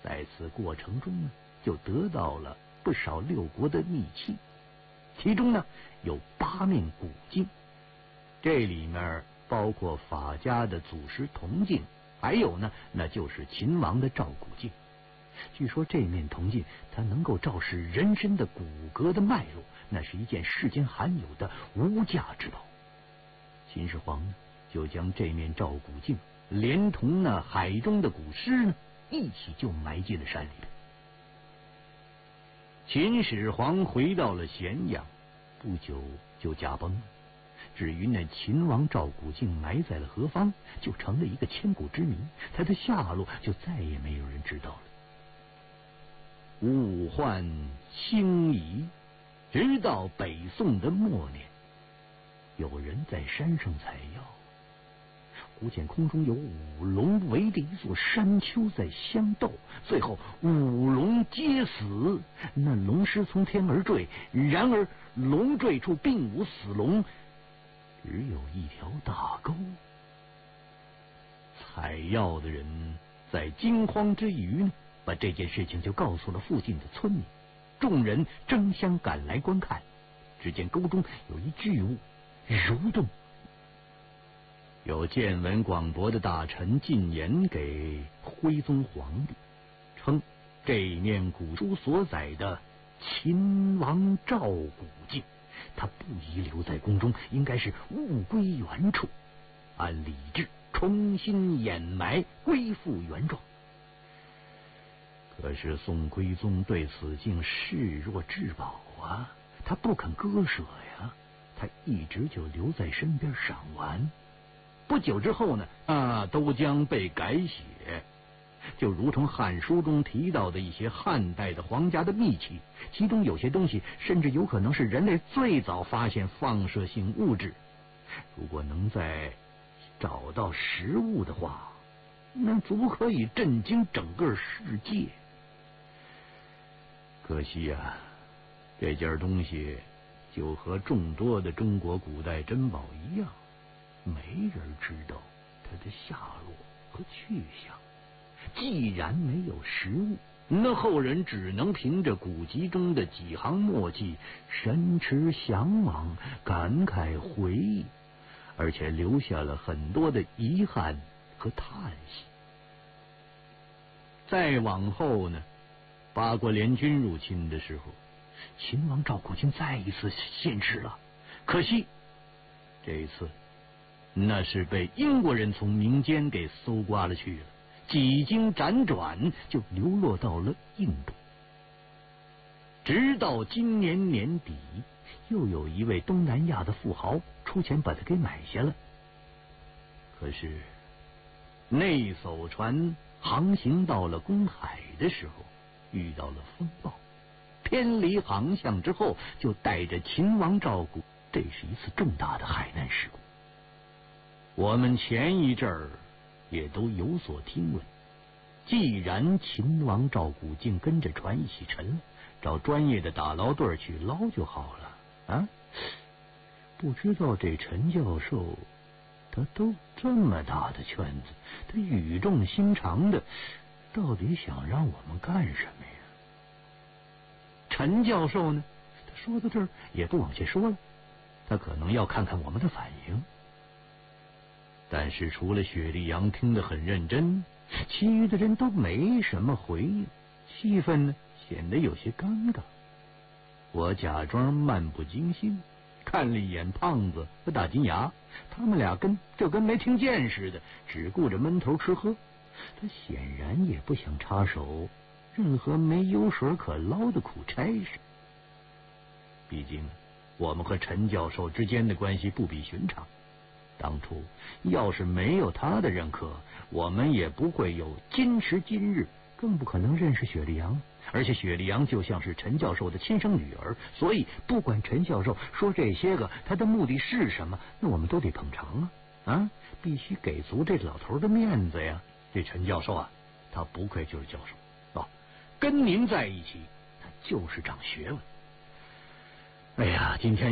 在此过程中呢，就得到了不少六国的秘器，其中呢有8面古镜，这里面包括法家的祖师铜镜，还有呢那就是秦王的照骨镜。据说这面铜镜它能够照视人身的骨骼的脉络，那是一件世间罕有的无价之宝。秦始皇呢就将这面照骨镜连同那海中的古尸呢一起就埋进了山里边。秦始皇回到了咸阳，不久就驾崩了。至于那秦王照骨镜埋在了何方，就成了一个千古之谜，他的下落就再也没有人知道了。物换星移，直到北宋的末年，有人在山上采药，忽见空中有5龙围着一座山丘在相斗，最后5龙皆死，那龙尸从天而坠，然而龙坠处并无死龙，只有一条大沟。采药的人在惊慌之余呢，把这件事情就告诉了附近的村民，众人争相赶来观看。只见沟中有一巨物蠕动，有见闻广博的大臣进言给徽宗皇帝，称这面古书所载的秦王照骨镜，他不宜留在宫中，应该是物归原处，按礼制重新掩埋，恢复原状。可是宋徽宗对此镜视若至宝啊，他不肯割舍呀，他一直就留在身边赏玩。不久之后呢，都将被改写，就如同《汉书》中提到的一些汉代的皇家的秘器，其中有些东西甚至有可能是人类最早发现放射性物质。如果能再找到实物的话，那足可以震惊整个世界。可惜啊，这件东西就和众多的中国古代珍宝一样，没人知道它的下落和去向。既然没有实物，那后人只能凭着古籍中的几行墨迹，神驰向往，感慨回忆，而且留下了很多的遗憾和叹息。再往后呢，八国联军入侵的时候，秦王赵国经再一次现世了，可惜这一次那是被英国人从民间给搜刮了去了，几经辗转就流落到了印度。直到今年年底，又有一位东南亚的富豪出钱把它给买下了。可是那艘船航行到了公海的时候，遇到了风暴，偏离航向之后就带着秦王赵骨，这是一次重大的海难事故。我们前一阵儿也都有所听闻，既然秦王赵骨镜跟着船一起沉了，找专业的打捞队去捞就好了啊！不知道这陈教授他兜这么大的圈子，他语重心长的，到底想让我们干什么呀？陈教授呢，他说到这儿也不往下说了，他可能要看看我们的反应。但是除了雪莉杨听得很认真，其余的人都没什么回应，气氛呢显得有些尴尬。我假装漫不经心，看了一眼胖子和大金牙，他们俩跟没听见似的，只顾着闷头吃喝。他显然也不想插手任何没油水可捞的苦差事。毕竟我们和陈教授之间的关系不比寻常，当初要是没有他的认可，我们也不会有今时今日，更不可能认识雪莉杨。而且雪莉杨就像是陈教授的亲生女儿，所以不管陈教授说这些个他的目的是什么，那我们都得捧场啊！必须给足这老头的面子呀！这陈教授啊，他不愧就是教授啊，跟您在一起，他就是长学问。哎呀，今天